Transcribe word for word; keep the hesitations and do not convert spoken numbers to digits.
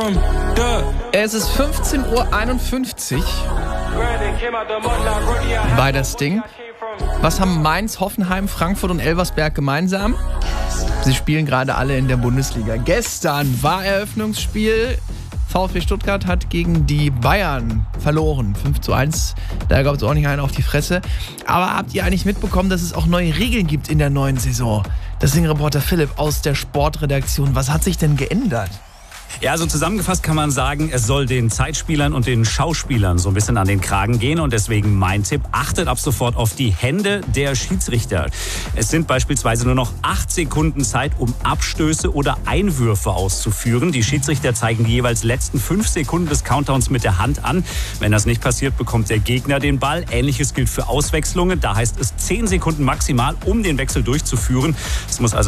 Es ist fünfzehn Uhr einundfünfzig bei das Ding. Was haben Mainz, Hoffenheim, Frankfurt und Elversberg gemeinsam? Sie spielen gerade alle in der Bundesliga. Gestern war Eröffnungsspiel. VfB Stuttgart hat gegen die Bayern verloren. fünf zu eins. Da gab es auch nicht einen auf die Fresse. Aber habt ihr eigentlich mitbekommen, dass es auch neue Regeln gibt in der neuen Saison? Deswegen Reporter Philipp aus der Sportredaktion. Was hat sich denn geändert? Ja, also zusammengefasst kann man sagen, es soll den Zeitspielern und den Schauspielern so ein bisschen an den Kragen gehen. Und deswegen mein Tipp, achtet ab sofort auf die Hände der Schiedsrichter. Es sind beispielsweise nur noch acht Sekunden Zeit, um Abstöße oder Einwürfe auszuführen. Die Schiedsrichter zeigen die jeweils letzten fünf Sekunden des Countdowns mit der Hand an. Wenn das nicht passiert, bekommt der Gegner den Ball. Ähnliches gilt für Auswechslungen. Da heißt es zehn Sekunden maximal, um den Wechsel durchzuführen. Es muss also